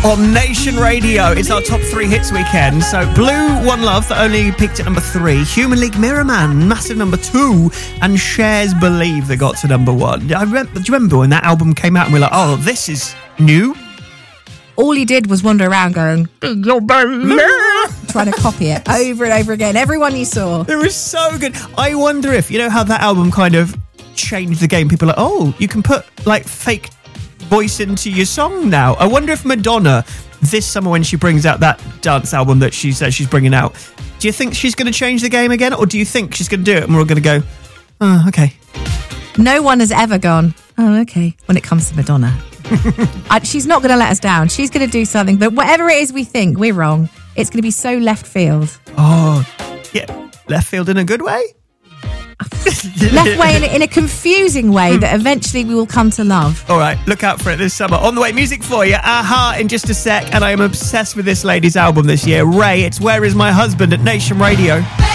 on Nation Radio. It's our top 3 hits weekend. So Blue, One Love, that only peaked at number 3. Human League, Mirror Man, massive number 2. And Cher's Believe that got to number 1. Do you remember when that album came out and we were like, oh, this is new? All he did was wander around going, trying to copy it over and over again. Everyone you saw. It was so good. I wonder if, you know how that album kind of changed the game? People are like, oh, you can put like fake voice into your song now. I wonder if Madonna, this summer when she brings out that dance album that she says she's bringing out, do you think she's going to change the game again? Or do you think she's going to do it and we're all going to go, oh, okay. No one has ever gone, oh, okay, when it comes to Madonna. She's not going to let us down. She's going to do something, but whatever it is we think, we're wrong. It's going to be so left field. Oh, yeah. Left field in a good way? Left way in a confusing way that eventually we will come to love. All right, look out for it this summer. On the way, music for you. Aha in just a sec. And I am obsessed with this lady's album this year. Ray, it's Where Is My Husband at Nation Radio.